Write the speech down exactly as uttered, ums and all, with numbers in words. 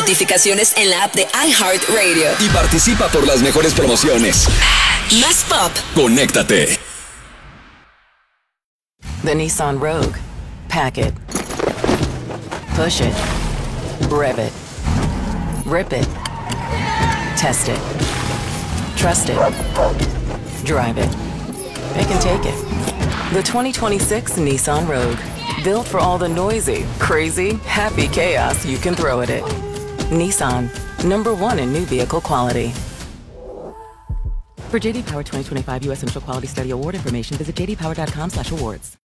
notificaciones en la app de iHeartRadio. Y participa por las mejores promociones. Más pop. Conéctate. The Nissan Rogue. Pack it. Push it. Rev it. Rip it. Test it. Trust it. Drive it. It can take it. The twenty twenty-six Nissan Rogue. Built for all the noisy, crazy, happy chaos you can throw at it. Nissan. Number one in new vehicle quality. For J D Power twenty twenty-five U S Initial Quality Study Award information, visit j d power dot com slash awards.